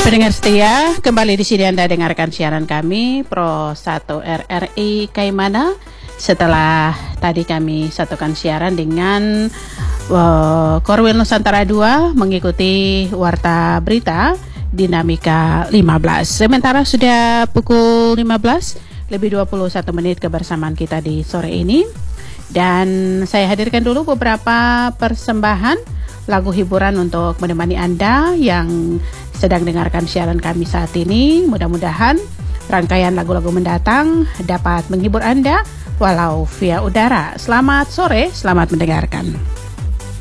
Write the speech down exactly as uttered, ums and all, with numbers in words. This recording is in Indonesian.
Pendengar setia, kembali di sini Anda dengarkan siaran kami Pro satu R R I Kaimana. Setelah tadi kami satukan siaran dengan uh, Korwil Nusantara dua mengikuti warta berita Dinamika lima belas. Sementara sudah pukul lima belas lebih dua puluh satu menit kebersamaan kita di sore ini. Dan saya hadirkan dulu beberapa persembahan lagu hiburan untuk menemani Anda yang sedang dengarkan siaran kami saat ini. Mudah-mudahan rangkaian lagu-lagu mendatang dapat menghibur Anda walau via udara. Selamat sore, selamat mendengarkan.